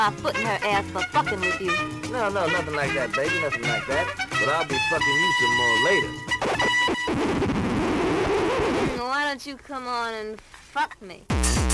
my foot in her ass for fucking with you. No, nothing like that, baby, nothing like that. But I'll be fucking you some more later. Why don't you come on and fuck me?